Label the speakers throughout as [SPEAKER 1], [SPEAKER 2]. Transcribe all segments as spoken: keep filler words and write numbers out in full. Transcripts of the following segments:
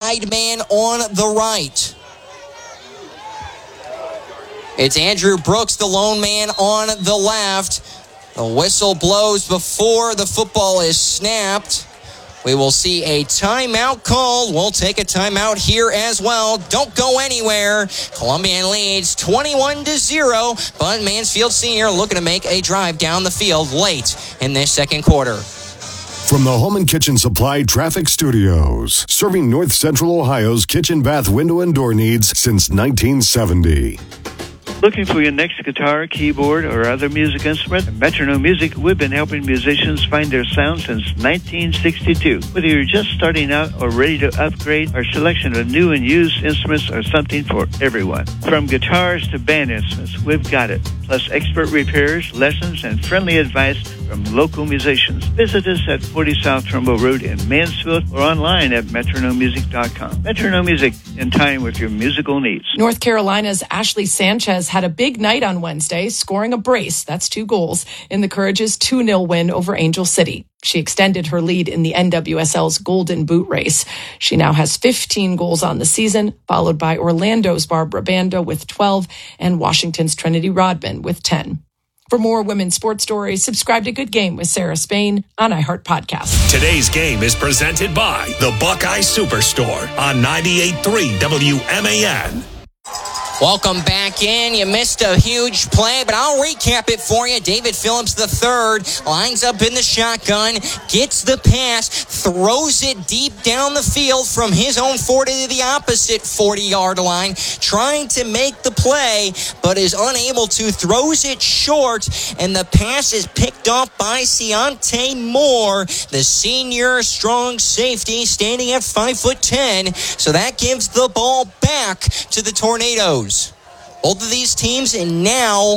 [SPEAKER 1] wide man on the right. It's Andrew Brooks, the lone man on the left. The whistle blows before the football is snapped. We will see a timeout call. We'll take a timeout here as well. Don't go anywhere. Columbian leads twenty-one to zero, but Mansfield Senior looking to make a drive down the field late in this second quarter.
[SPEAKER 2] From the Home and Kitchen Supply Traffic Studios, serving North Central Ohio's kitchen, bath, window, and door needs since nineteen seventy.
[SPEAKER 3] Looking for your next guitar, keyboard, or other music instrument? At Metronome Music, we've been helping musicians find their sound since nineteen sixty-two. Whether you're just starting out or ready to upgrade, our selection of new and used instruments are something for everyone. From guitars to band instruments, we've got it. Plus expert repairs, lessons, and friendly advice from local musicians. Visit us at forty South Trumbull Road in Mansfield or online at metronome music dot com. Metronome Music, in time with your musical needs.
[SPEAKER 4] North Carolina's Ashley Sanchez had a big night on Wednesday, scoring a brace, that's two goals, in the Courage's two nil win over Angel City. She extended her lead in the N W S L's Golden Boot race. She now has fifteen goals on the season, followed by Orlando's Barbara Banda with twelve and Washington's Trinity Rodman with ten. For more women's sports stories, subscribe to Good Game with Sarah Spain on iHeart Podcast.
[SPEAKER 5] Today's game is presented by the Buckeye Superstore on ninety-eight point three W M A N.
[SPEAKER 1] Welcome back in. You missed a huge play, but I'll recap it for you. David Phillips the third lines up in the shotgun, gets the pass, throws it deep down the field from his own forty to the opposite forty-yard line, trying to make the play, but is unable to, throws it short, and the pass is picked off by Ciante Moore, the senior strong safety, standing at five foot ten. So that gives the ball back to the Tornadoes. Both of these teams and now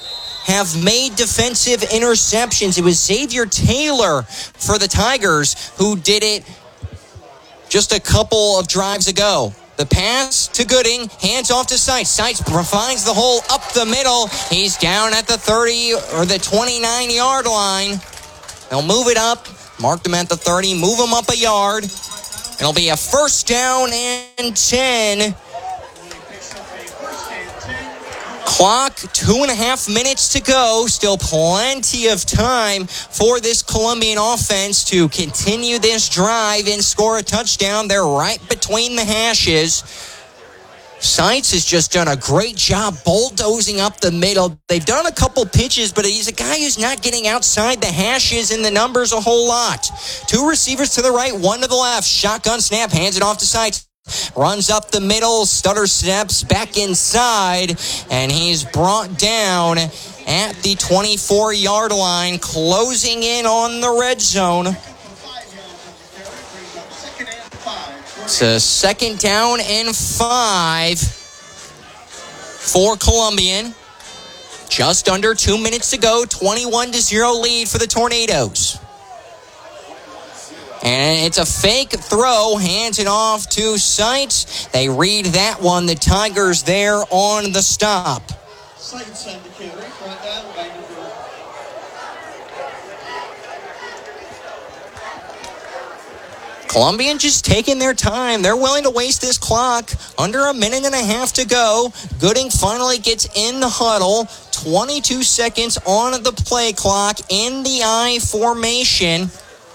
[SPEAKER 1] have made defensive interceptions. It was Xavier Taylor for the Tigers who did it just a couple of drives ago. The pass to Gooding, hands off to Seitz. Seitz finds the hole up the middle. He's down at the thirty or the twenty-nine-yard line. They'll move it up, mark them at the thirty, move them up a yard. It'll be a first down and ten. Clock, two and a half minutes to go. Still plenty of time for this Columbian offense to continue this drive and score a touchdown. They're right between the hashes. Seitz has just done a great job bulldozing up the middle. They've done a couple pitches, but he's a guy who's not getting outside the hashes and the numbers a whole lot. Two receivers to the right, one to the left. Shotgun snap, hands it off to Seitz. Runs up the middle, stutter steps back inside, and he's brought down at the twenty-four-yard line, closing in on the red zone. It's a second down and five for Columbian. Just under two minutes to go, twenty-one to zero lead for the Tornadoes. And it's a fake throw, hands it off to Seitz. They read that one. The Tigers there on the stop. Columbian just taking their time. They're willing to waste this clock. Under a minute and a half to go. Gooding finally gets in the huddle. twenty-two seconds on the play clock in the I formation.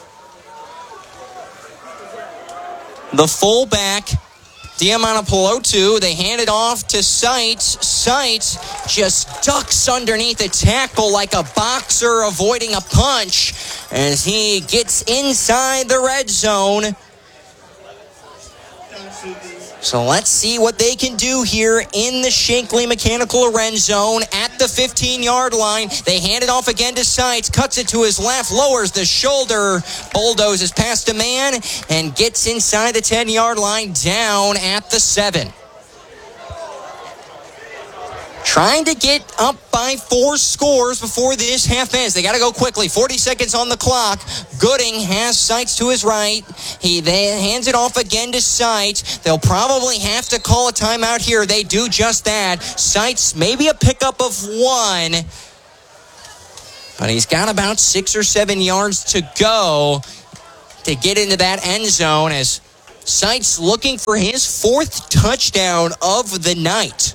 [SPEAKER 1] The fullback, Diamantopoulos, they hand it off to Seitz. Seitz just ducks underneath the tackle like a boxer avoiding a punch as he gets inside the red zone. So let's see what they can do here in the Shankly Mechanical Red Zone at the fifteen-yard line. They hand it off again to Seitz, cuts it to his left, lowers the shoulder, bulldozes past a man, and gets inside the ten-yard line down at the seven. Trying to get up by four scores before this half ends. They got to go quickly. forty seconds on the clock. Gooding has Seitz to his right. He then hands it off again to Seitz. They'll probably have to call a timeout here. They do just that. Seitz, maybe a pickup of one. But he's got about six or seven yards to go to get into that end zone as Seitz looking for his fourth touchdown of the night.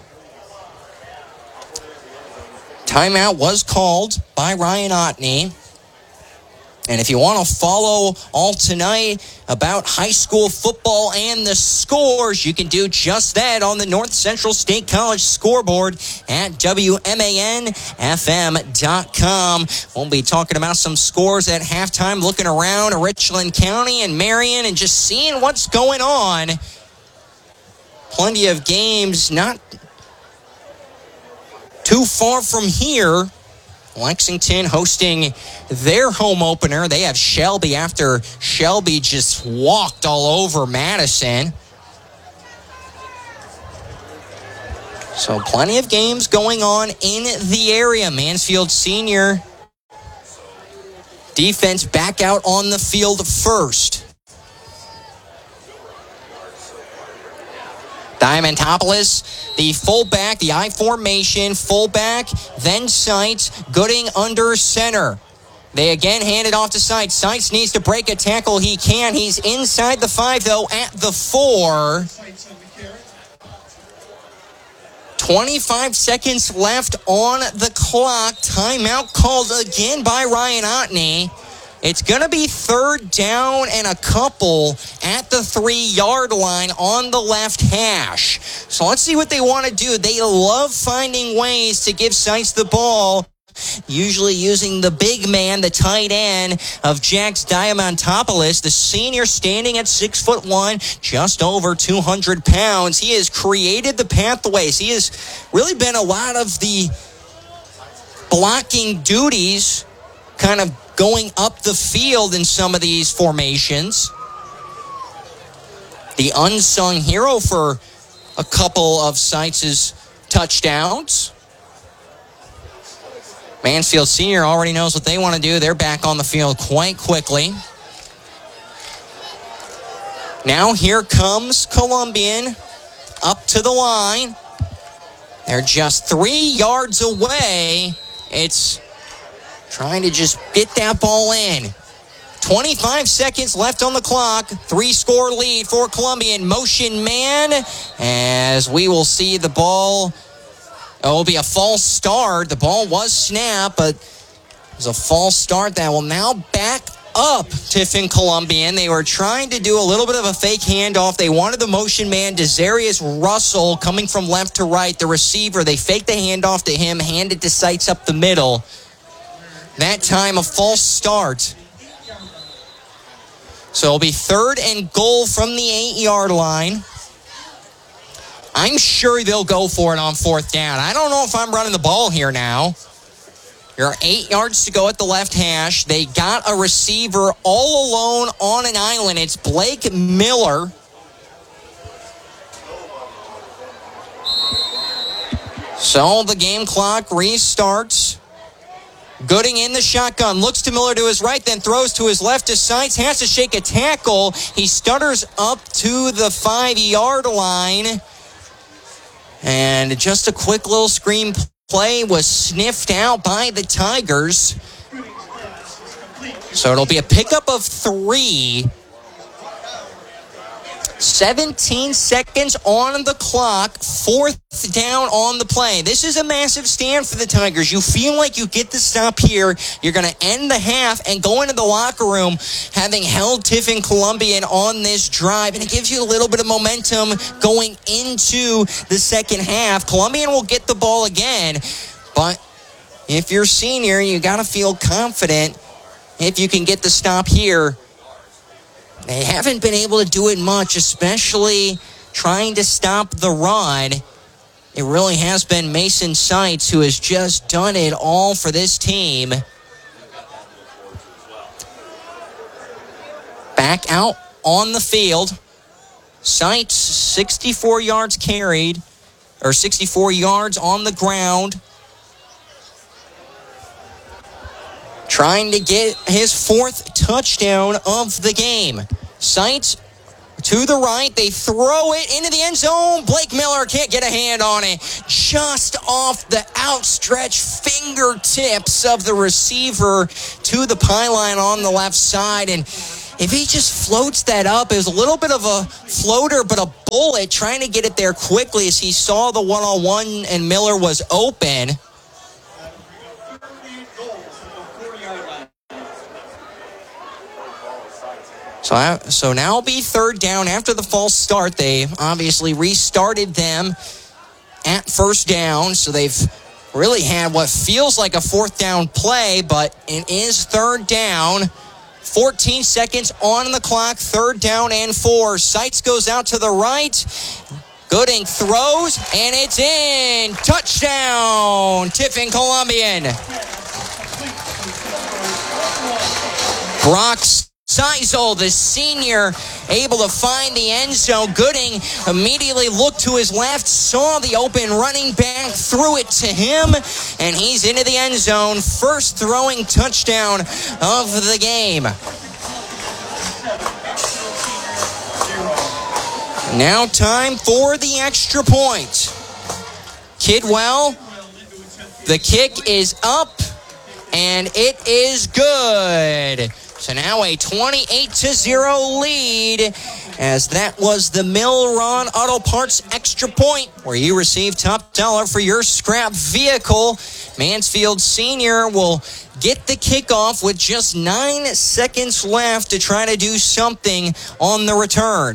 [SPEAKER 1] Timeout was called by Ryan Otney. And if you want to follow all tonight about high school football and the scores, you can do just that on the North Central State College scoreboard at W M A N F M dot com. We'll be talking about some scores at halftime, looking around Richland County and Marion and just seeing what's going on. Plenty of games not too far from here. Lexington hosting their home opener. They have Shelby after Shelby just walked all over Madison. So plenty of games going on in the area. Mansfield Senior defense back out on the field first. Diamantopoulos, the fullback, the I formation, fullback, then Seitz, Gooding under center. They again hand it off to Seitz. Seitz needs to break a tackle. He can. He's inside the five, though, at the four. twenty-five seconds left on the clock. Timeout called again by Ryan Otney. It's going to be third down and a couple at the three-yard line on the left hash. So let's see what they want to do. They love finding ways to give Seitz the ball, usually using the big man, the tight end of Jax Diamantopoulos, the senior standing at six foot one, just over two hundred pounds. He has created the pathways. He has really been a lot of the blocking duties, kind of going up the field in some of these formations. The unsung hero for a couple of Seitz's touchdowns. Mansfield Senior already knows what they want to do. They're back on the field quite quickly. Now here comes Columbian up to the line. They're just three yards away. It's trying to just get that ball in. twenty-five seconds left on the clock. Three-score lead for Columbian. Motion man, as we will see the ball. It will be a false start. The ball was snapped, but it was a false start that will now back up Tiffin Columbian. They were trying to do a little bit of a fake handoff. They wanted the motion man, Desarius Russell, coming from left to right, the receiver. They faked the handoff to him, handed to Seitz up the middle. That time, a false start. So it'll be third and goal from the eight-yard line. I'm sure they'll go for it on fourth down. I don't know if I'm running the ball here now. There are eight yards to go at the left hash. They got a receiver all alone on an island. It's Blake Miller. So the game clock restarts. Gooding in the shotgun, looks to Miller to his right, then throws to his left to Seitz, has to shake a tackle. He stutters up to the five-yard line. And just a quick little screen play was sniffed out by the Tigers. So it'll be a pickup of three. seventeen seconds on the clock, fourth down on the play. This is a massive stand for the Tigers. You feel like you get the stop here. You're going to end the half and go into the locker room having held Tiffin Columbian on this drive, and it gives you a little bit of momentum going into the second half. Columbian will get the ball again, but if you're senior, you got to feel confident if you can get the stop here. They haven't been able to do it much, especially trying to stop the run. It really has been Mason Seitz who has just done it all for this team. Back out on the field. Seitz, sixty-four yards carried, or sixty-four yards on the ground. Trying to get his fourth touchdown of the game. Seitz to the right. They throw it into the end zone. Blake Miller can't get a hand on it. Just off the outstretched fingertips of the receiver to the pylon on the left side. And if he just floats that up, it was a little bit of a floater, but a bullet, trying to get it there quickly as he saw the one-on-one and Miller was open. So, I, so now it'll be third down after the false start. They obviously restarted them at first down, so they've really had what feels like a fourth down play, but it is third down. fourteen seconds on the clock, third down and four. Seitz goes out to the right. Gooding throws, and it's in. Touchdown, Tiffin Columbian. Brock Seisel, the senior, able to find the end zone. Gooding immediately looked to his left, saw the open running back, threw it to him, and he's into the end zone. First throwing touchdown of the game. Now time for the extra point. Kidwell, the kick is up, and it is good. So now a twenty-eight to zero lead, as that was the Milron Auto Parts extra point, where you receive top dollar for your scrap vehicle. Mansfield Senior will get the kickoff with just nine seconds left to try to do something on the return.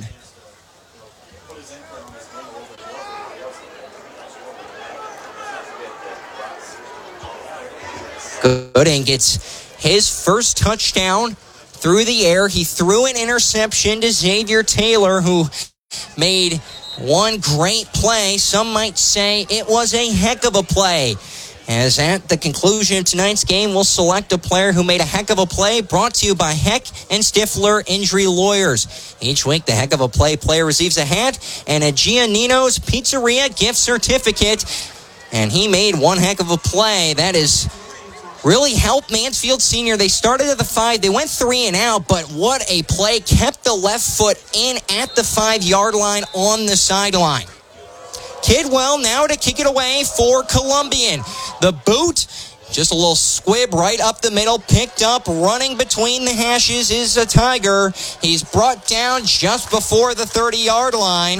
[SPEAKER 1] Gooding gets his first touchdown through the air. He threw an interception to Xavier Taylor, who made one great play. Some might say it was a heck of a play. As at the conclusion of tonight's game, we'll select a player who made a heck of a play, brought to you by Heck and Stifler Injury Lawyers. Each week, the heck of a play player receives a hat and a Giannino's Pizzeria gift certificate. And he made one heck of a play. That is really helped Mansfield Senior. They started at the five. They went three and out, but what a play. Kept the left foot in at the five-yard line on the sideline. Kidwell now to kick it away for Columbian. The boot, just a little squib right up the middle, picked up, running between the hashes is a Tiger. He's brought down just before the thirty-yard line.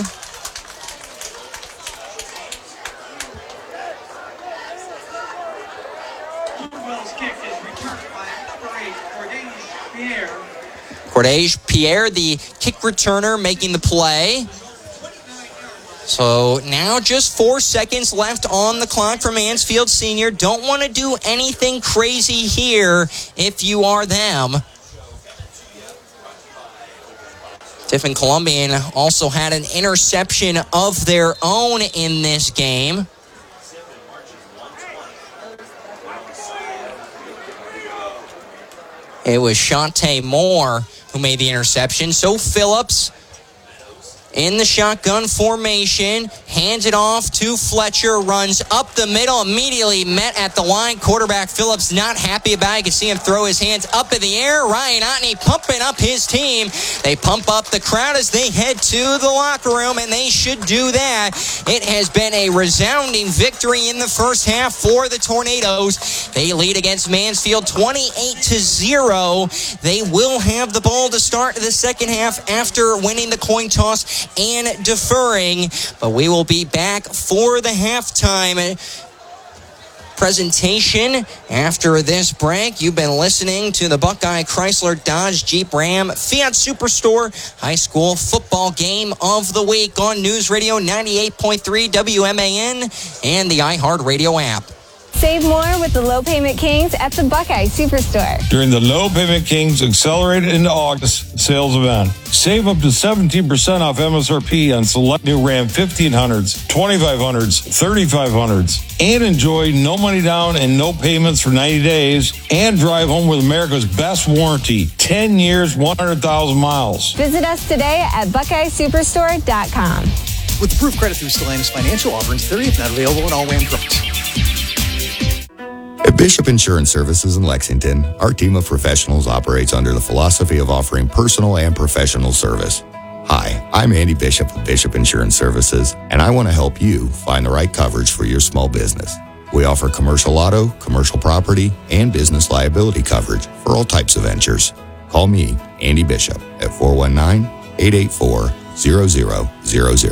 [SPEAKER 1] Cordage Pierre, the kick returner, making the play. So now just four seconds left on the clock for Mansfield Senior. Don't want to do anything crazy here if you are them. Tiffin Columbian also had an interception of their own in this game. It was Shante Moore who made the interception. So Phillips in the shotgun formation, hands it off to Fletcher, runs up the middle, immediately met at the line. Quarterback Phillips not happy about it. You can see him throw his hands up in the air. Ryan Otney pumping up his team. They pump up the crowd as they head to the locker room, and they should do that. It has been a resounding victory in the first half for the Tornadoes. They lead against Mansfield twenty-eight to zero. They will have the ball to start the second half after winning the coin toss and deferring, but we will be back for the halftime presentation after this break. You've been listening to the Buckeye Chrysler Dodge Jeep Ram Fiat Superstore High School Football Game of the Week on News Radio ninety-eight point three W M A N and the iHeartRadio app.
[SPEAKER 6] Save more with the Low Payment Kings at the Buckeye Superstore.
[SPEAKER 7] During the Low Payment Kings Accelerated into August sales event, save up to seventeen percent off M S R P on select new Ram fifteen hundreds, twenty-five hundreds, thirty-five hundreds, and enjoy no money down and no payments for ninety days, and drive home with America's best warranty, ten years, one hundred thousand miles.
[SPEAKER 6] Visit us today at buckeye superstore dot com.
[SPEAKER 8] With approved credit through Stellantis Financial, offerings thirtieth, not available in all Ram trucks.
[SPEAKER 9] At Bishop Insurance Services in Lexington, our team of professionals operates under the philosophy of offering personal and professional service. Hi, I'm Andy Bishop of Bishop Insurance Services, and I want to help you find the right coverage for your small business. We offer commercial auto, commercial property, and business liability coverage for all types of ventures. Call me, Andy Bishop, at four one nine, eight eight four, zero zero zero zero.